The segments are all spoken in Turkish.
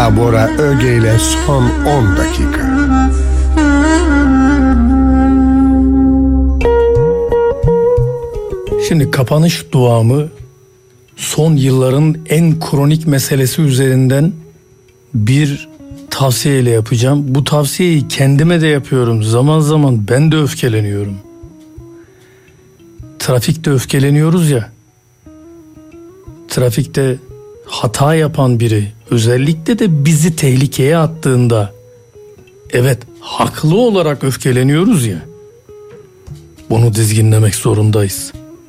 Ela Bora Öge ile son 10 dakika. Şimdi kapanış duamı son yılların en kronik meselesi üzerinden bir tavsiyeyle yapacağım. Bu tavsiyeyi kendime de yapıyorum. Zaman zaman ben de öfkeleniyorum. Trafikte öfkeleniyoruz ya. Trafikte hata yapan biri özellikle de bizi tehlikeye attığında evet haklı olarak öfkeleniyoruz ya. Bunu dizginlemek zorundayız.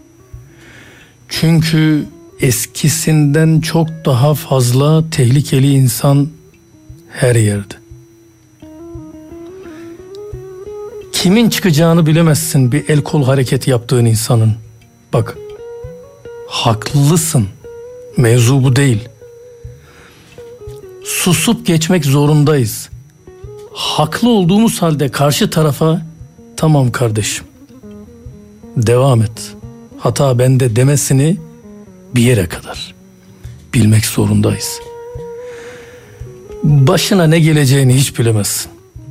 Çünkü eskisinden çok daha fazla tehlikeli insan her yerde. Kimin çıkacağını bilemezsin bir el kol hareketi yaptığın insanın. Bak, haklısın. Mevzu bu değil. Susup geçmek zorundayız. Haklı olduğumuz halde karşı tarafa tamam kardeşim, devam et, hata bende demesini bir yere kadar bilmek zorundayız. Başına ne geleceğini hiç bilemezsin.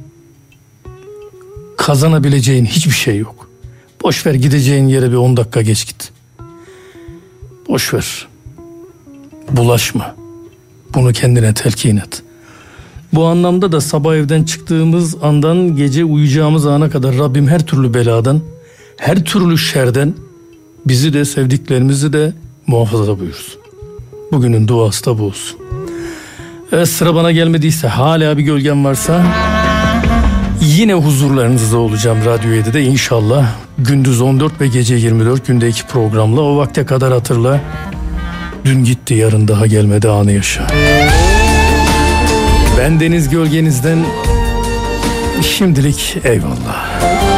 Kazanabileceğin hiçbir şey yok. Boş ver, gideceğin yere bir 10 dakika geç git. Boş ver. Bulaşma. Bunu kendine telkin et. Bu anlamda da sabah evden çıktığımız andan gece uyuyacağımız ana kadar Rabbim her türlü beladan, her türlü şerden bizi de sevdiklerimizi de muhafaza buyursun. Bugünün duası da bu olsun. Evet, sıra bana gelmediyse, hala bir gölgem varsa yine huzurlarınızda olacağım Radyo 7'de inşallah. Gündüz 14 ve gece 24, günde 2 programla. O vakte kadar hatırla. Dün gitti, yarın daha gelmedi, anı yaşa. Ben deniz gölgenizden şimdilik eyvallah.